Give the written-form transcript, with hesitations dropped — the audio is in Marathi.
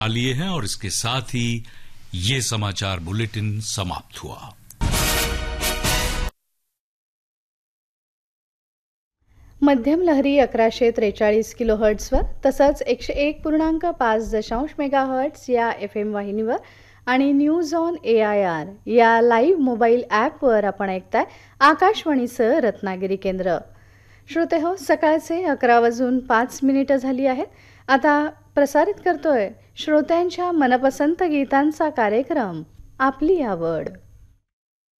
लिए हैं और इसके साथ ही ये समाचार बुलेटिन समाप्त हुआ। मध्यम लहरी 1143 किलोहर्ट्झवर तसंच 101.5 मेगाहर्ट्झ या FM वाहिनीवर आणि न्यूज ऑन AIR या लाईव्ह मोबाईल ॲपवर आपण ऐकताय आकाशवाणीचं रत्नागिरी केंद्र। श्रोते हो, सकाळचे 11:05 झाली आहेत। आता प्रसारित करतोय श्रोत्यांच्या मनपसंत गीतांचा कार्यक्रम आपली आवड।